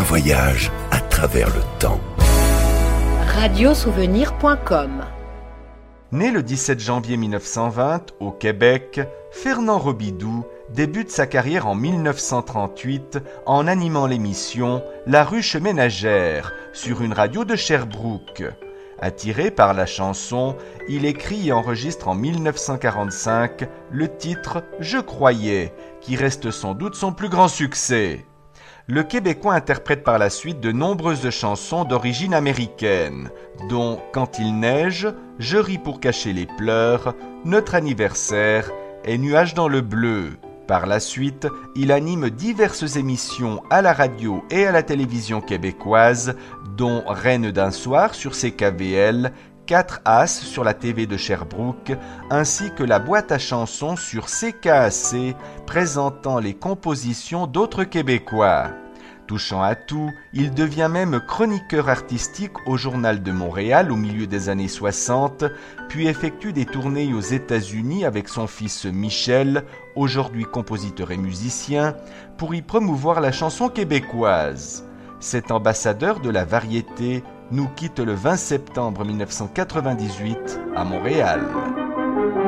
voyage à travers le temps. Radiosouvenir.com. Né le 17 janvier 1920 au Québec, Fernand Robidoux débute sa carrière en 1938 en animant l'émission La Ruche ménagère sur une radio de Sherbrooke. Attiré par la chanson, il écrit et enregistre en 1945 le titre « Je croyais », qui reste sans doute son plus grand succès. Le Québécois interprète par la suite de nombreuses chansons d'origine américaine, dont « Quand il neige »,« Je ris pour cacher les pleurs »,« Notre anniversaire » et « Nuages dans le bleu ». Par la suite, il anime diverses émissions à la radio et à la télévision québécoise, dont Reine d'un soir sur CKVL, 4 As sur la TV de Sherbrooke, ainsi que la boîte à chansons sur CKAC, présentant les compositions d'autres Québécois. Touchant à tout, il devient même chroniqueur artistique au Journal de Montréal au milieu des années 60, puis effectue des tournées aux États-Unis avec son fils Michel, aujourd'hui compositeur et musicien, pour y promouvoir la chanson québécoise. Cet ambassadeur de la variété nous quitte le 20 septembre 1998 à Montréal.